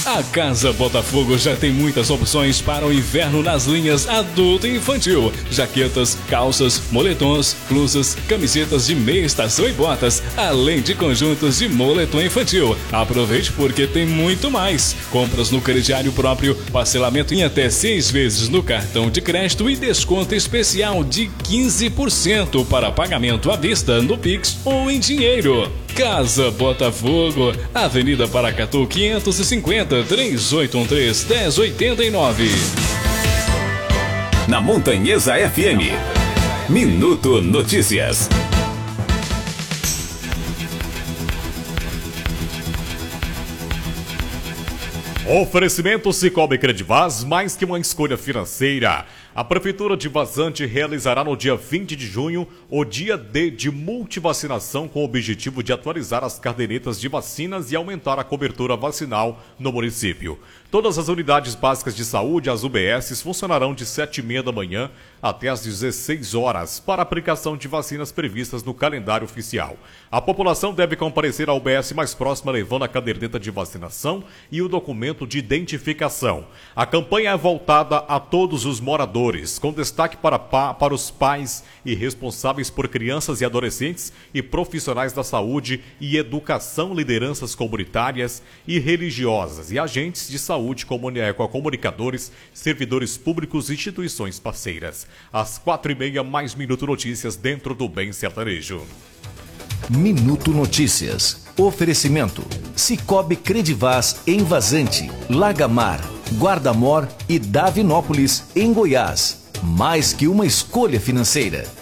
A Casa Botafogo já tem muitas opções para o inverno nas linhas adulto e infantil. Jaquetas, calças, moletons, blusas, camisetas de meia estação e botas, além de conjuntos de moletom infantil. Aproveite porque tem muito mais. Compras no crediário próprio, parcelamento em até 6 vezes no cartão de crédito e desconto especial de 15% para pagamento à vista no Pix ou em dinheiro. Casa Botafogo, Avenida Paracatu 550, 3813-1089. Na Montanhesa FM, Minuto Notícias. Oferecimento Cicobi Credivaz, mais que uma escolha financeira. A Prefeitura de Vazante realizará no dia 20 de junho o Dia D de multivacinação com o objetivo de atualizar as cadernetas de vacinas e aumentar a cobertura vacinal no município. Todas as unidades básicas de saúde, as UBSs, funcionarão de 7h30 da manhã até às 16 horas para aplicação de vacinas previstas no calendário oficial. A população deve comparecer à UBS mais próxima levando a caderneta de vacinação e o documento de identificação. A campanha é voltada a todos os moradores, com destaque para os pais e responsáveis por crianças e adolescentes e profissionais da saúde e educação, lideranças comunitárias e religiosas e agentes de saúde, comunicadores, servidores públicos e instituições parceiras. Às 4h30, mais Minuto Notícias dentro do Bem Sertanejo. Minuto Notícias. Oferecimento. Cicobi Credivaz em Vazante, Lagamar, Guarda-Mor e Davinópolis, em Goiás. Mais que uma escolha financeira.